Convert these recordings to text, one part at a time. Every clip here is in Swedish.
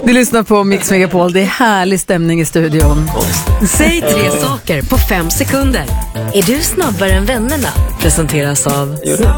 Du lyssnar på Mix Megapol. Det är härlig stämning i studion. Säg 3 saker på 5 sekunder. Är du snabbare än vännerna? Presenteras av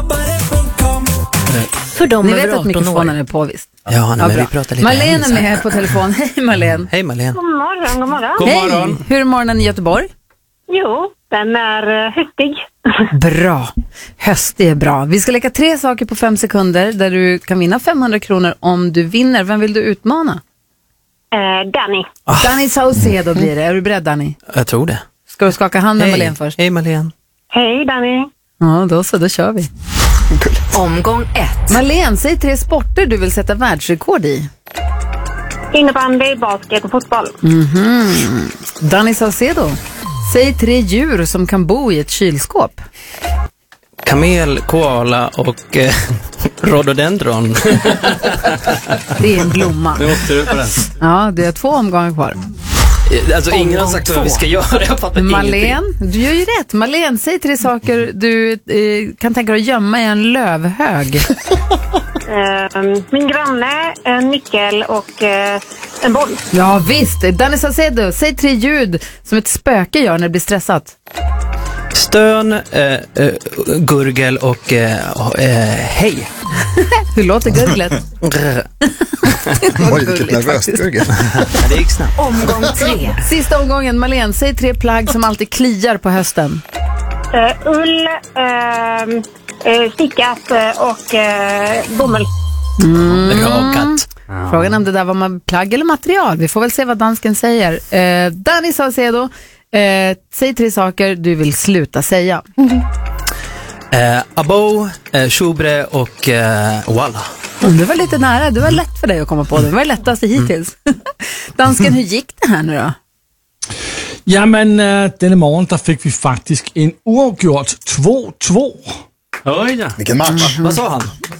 för dem Ni över vet att 18 mikrofonen år. är på, visst? Ja, men vi pratar lite Malene är med här på telefon. Hej Malene. Hej Malene. God morgon, god morgon. God Hej. morgon. Hur är morgonen i Göteborg? Jo, den är höstig. Bra. Höstig är bra. Vi ska leka 3 saker på 5 sekunder där du kan vinna 500 kronor om du vinner. Vem vill du utmana? Danny. Danny Saucedo blir det. Är du beredd, Danny? Jag tror det. Ska du skaka hand med Malene först? Hej Malene. Hej Danny. Ja, då kör vi. Omgång 1. Malene, säg 3 sporter du vill sätta världsrekord i. Innebandy, basket och fotboll. Danny Saucedo, säg 3 djur som kan bo i ett kylskåp. Kamel, koala och rhododendron. Det är en blomma. Nu åkte du på den. Ja, det är 2 omgångar kvar. Alltså ingen har sagt vad vi ska göra. Jag fattar Malene, ingenting. du gör ju rätt. Malene, säg 3 saker du kan tänka dig att gömma i en lövhög. Min granne, en nyckel och en boll. Ja, visst. Danny Saucedo, säg 3 ljud som ett spöke gör när det blir stressat. Stön, gurgel och hej. Hur låter gurglet? Oj, vilket nervöst gurgel. Det gick snabbt. Omgång 3. Sista omgången, Malene, säg 3 plagg som alltid kliar på hösten. Ull, stickat och bomull. Rakat. Frågan om det där var plagg eller material. Vi får väl se vad dansken säger. Danny Saucedo, säg 3 saker du vill sluta säga. Abo, chubre och walla. Det var lite nära. Det var lätt för dig att komma på det. Det var det lättaste hittills. Dansken, hur gick det här nu då? Jamen, denne morgen, der fik vi faktisk en uafgjort 2-2. Oj då. Vilken match. Vad sa han?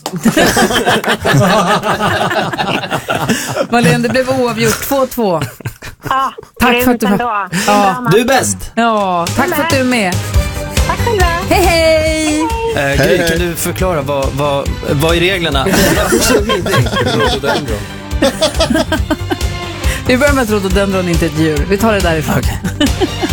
Malene, det blev oavgjort 2-2. Ja, Tack för att du var... var... Ja. Du är bäst. Ja, tack för att du är med. Tack själva. Hej, hej! Gry, kan du förklara vad är reglerna? Vi börjar med att rhododendron inte är ett djur. Vi tar det därifrån. Okej.